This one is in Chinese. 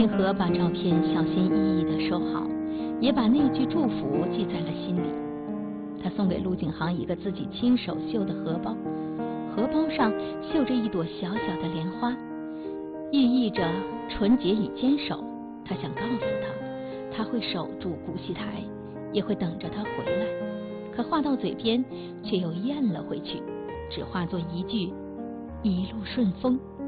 庆和把照片小心翼翼地收好，也把那句祝福记在了心里。他送给陆景航一个自己亲手绣的荷包，荷包上绣着一朵小小的莲花，寓意着纯洁与坚守。他想告诉他，他会守住古戏台，也会等着他回来。可话到嘴边却又咽了回去，只化作一句一路顺风。